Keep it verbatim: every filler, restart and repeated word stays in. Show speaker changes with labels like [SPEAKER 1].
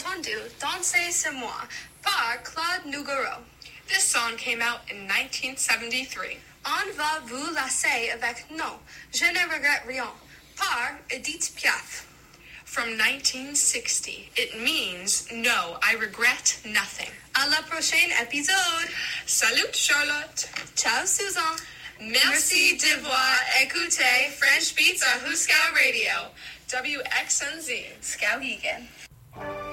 [SPEAKER 1] entendu Danser c'est moi par Claude Nougaro.
[SPEAKER 2] This song came out in nineteen seventy-three.
[SPEAKER 1] On va vous laisser avec Non, je ne regrette rien par Edith Piaf.
[SPEAKER 2] From nineteen sixty, it means no, I regret nothing.
[SPEAKER 1] À la prochaine épisode.
[SPEAKER 2] Salut Charlotte.
[SPEAKER 1] Ciao Susan.
[SPEAKER 2] Merci d'avoir écouté French Beats à Huska Radio. W X N Z.
[SPEAKER 1] Skowhegan.